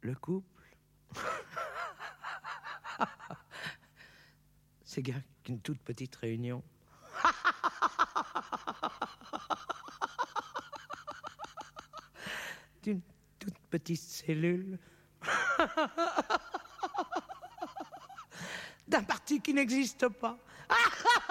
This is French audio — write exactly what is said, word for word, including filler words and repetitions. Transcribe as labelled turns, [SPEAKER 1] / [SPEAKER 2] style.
[SPEAKER 1] Le couple, c'est bien qu'une toute petite réunion. D'une toute petite cellule. D'un parti qui n'existe pas.